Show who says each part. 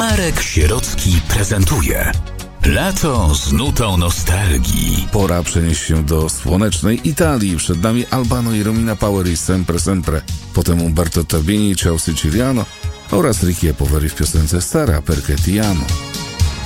Speaker 1: Marek Sierocki prezentuje Lato z nutą nostalgii.
Speaker 2: Pora przenieść się do słonecznej Italii. Przed nami Albano i Romina Power i Sempre Sempre. Potem Umberto Tobini, Ciao Siciliano oraz Ricky Poveri w piosence Stara Perché Ti Amo.